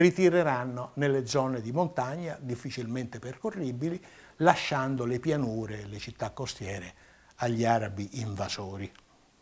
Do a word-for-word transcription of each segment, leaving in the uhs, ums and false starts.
ritireranno nelle zone di montagna difficilmente percorribili, lasciando le pianure e le città costiere agli arabi invasori.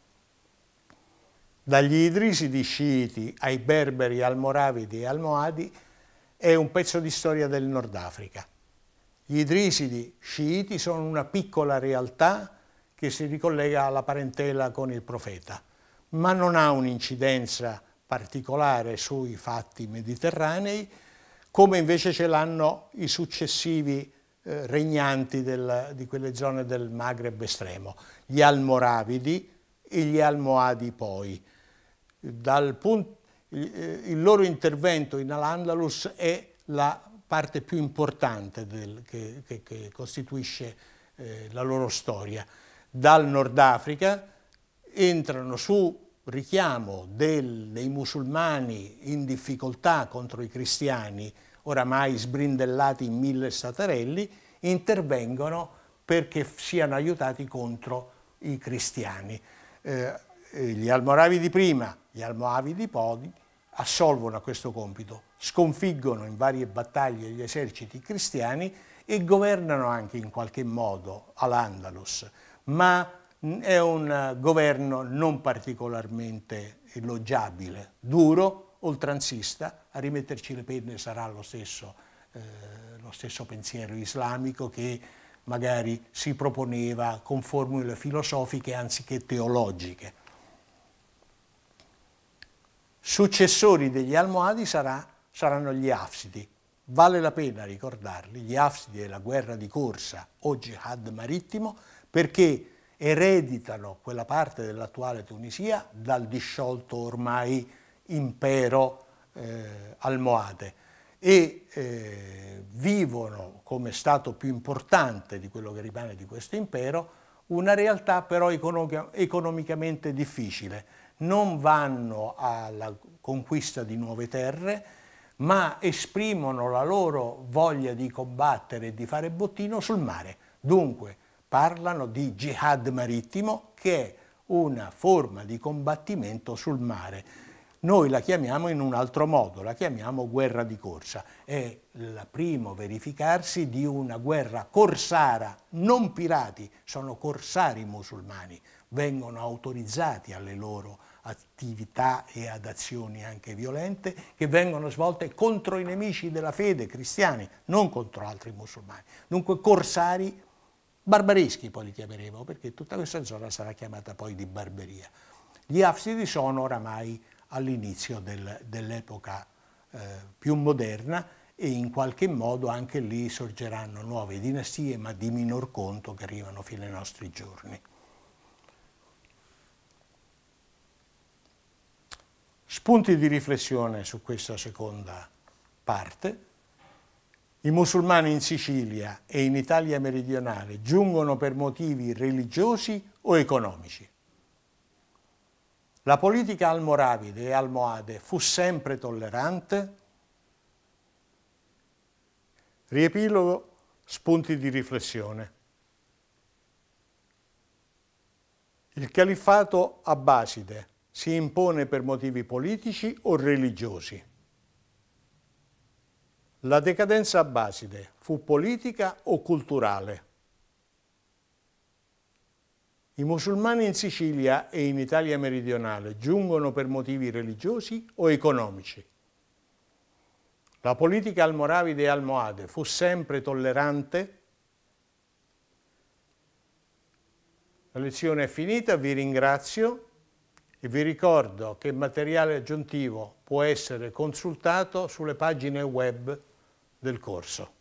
Dagli idrisidi sciiti ai berberi almoravidi e almohadi è un pezzo di storia del Nord Africa. Gli idrisidi sciiti sono una piccola realtà che si ricollega alla parentela con il profeta, ma non ha un'incidenza particolare sui fatti mediterranei, come invece ce l'hanno i successivi eh, regnanti del, di quelle zone del Maghreb estremo, gli almoravidi e gli almohadi poi. Dal punto, il, il loro intervento in Al-Andalus è la parte più importante del, che, che, che costituisce eh, la loro storia. Dal Nord Africa entrano su richiamo del, dei musulmani in difficoltà contro i cristiani, oramai sbrindellati in mille staterelli, intervengono perché siano aiutati contro i cristiani. Eh, gli almoravidi prima, gli almoavidi poi assolvono a questo compito, sconfiggono in varie battaglie gli eserciti cristiani e governano anche in qualche modo Al-Andalus, ma è un governo non particolarmente elogiabile, duro, oltranzista. A rimetterci le penne sarà lo stesso, eh, lo stesso pensiero islamico che magari si proponeva con formule filosofiche anziché teologiche. Successori degli Almohadi sarà, saranno gli Hafsidi. Vale la pena ricordarli, gli Hafsidi della guerra di corsa o jihad marittimo, perché ereditano quella parte dell'attuale Tunisia dal disciolto ormai impero eh, almohade e eh, vivono come stato più importante di quello che rimane di questo impero una realtà però economica, economicamente difficile. Non vanno alla conquista di nuove terre, ma esprimono la loro voglia di combattere e di fare bottino sul mare. Dunque, parlano di jihad marittimo, che è una forma di combattimento sul mare. Noi la chiamiamo in un altro modo, la chiamiamo guerra di corsa. È il primo verificarsi di una guerra corsara, non pirati, sono corsari musulmani, vengono autorizzati alle loro attività e ad azioni anche violente che vengono svolte contro i nemici della fede cristiani, non contro altri musulmani. Dunque corsari barbareschi poi li chiameremo, perché tutta questa zona sarà chiamata poi di Barberia. Gli Hafsidi sono oramai all'inizio del, dell'epoca eh, più moderna e in qualche modo anche lì sorgeranno nuove dinastie, ma di minor conto, che arrivano fino ai nostri giorni. Spunti di riflessione su questa seconda parte. I musulmani in Sicilia e in Italia meridionale giungono per motivi religiosi o economici? La politica almoravide e almohade fu sempre tollerante? Riepilogo, spunti di riflessione. Il califfato abbaside si impone per motivi politici o religiosi? La decadenza abbaside fu politica o culturale? I musulmani in Sicilia e in Italia meridionale giungono per motivi religiosi o economici? La politica almoravide e almohade fu sempre tollerante? La lezione è finita, vi ringrazio e vi ricordo che il materiale aggiuntivo può essere consultato sulle pagine web del corso.